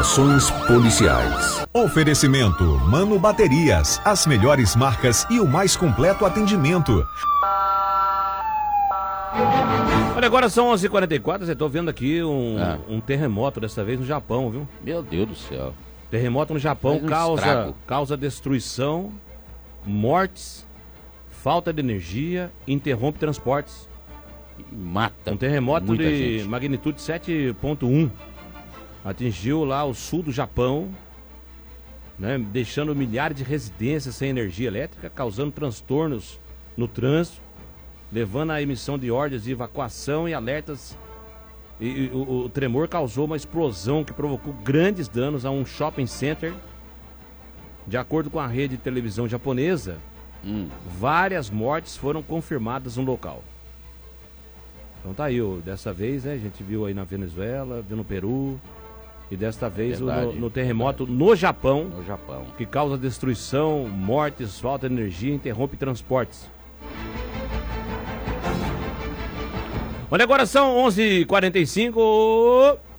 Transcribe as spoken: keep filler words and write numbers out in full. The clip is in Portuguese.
Informações policiais. Oferecimento Mano Baterias, as melhores marcas e o mais completo atendimento. Olha, agora são onze e quarenta e quatro, eu tô vendo aqui um, Ah. um terremoto, dessa vez no Japão, viu? Meu Deus do céu. Terremoto no Japão Faz um causa, estrago. causa destruição, mortes, falta de energia, interrompe transportes. Mata Um terremoto muita de gente. magnitude sete ponto um atingiu lá o sul do Japão, né, deixando milhares de residências sem energia elétrica, causando transtornos no trânsito, levando à emissão de ordens de evacuação e alertas. E, e o, o tremor causou uma explosão que provocou grandes danos a um shopping center. De acordo com a rede de televisão japonesa, Hum. várias mortes foram confirmadas no local. Então tá aí, ó, dessa vez, né, a gente viu aí na Venezuela, viu no Peru, e desta vez o- Verdade, no, no terremoto no Japão, No Japão. que causa destruição, mortes, falta de energia, interrompe transportes. Olha, agora são onze e quarenta e cinco.